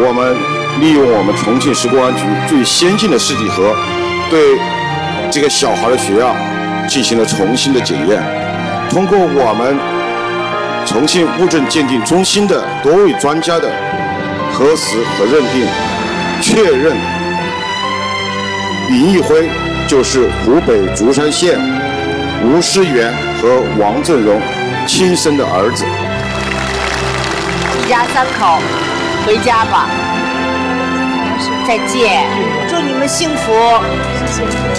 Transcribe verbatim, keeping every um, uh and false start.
我们利用我们重庆市公安局最先进的试剂盒，对这个小孩的血样进行了重新的检验。通过我们重庆物证鉴定中心的多位专家的核实和认定，确认林毅辉就是湖北竹山县吴思源和王振荣亲生的儿子。 一家三口回家吧，再见，祝你们幸福。谢谢。